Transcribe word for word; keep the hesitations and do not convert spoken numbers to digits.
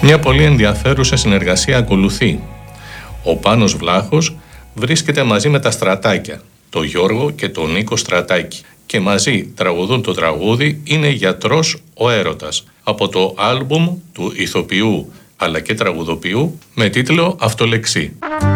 Μια πολύ ενδιαφέρουσα συνεργασία ακολουθεί. Ο Πάνος Βλάχος βρίσκεται μαζί με τα Στρατάκια, το Γιώργο και τον Νίκο Στρατάκη, και μαζί τραγουδούν το τραγούδι «Είναι γιατρός ο έρωτας» από το άλμπουμ του ηθοποιού αλλά και τραγουδοποιού με τίτλο «Αυτολεξή».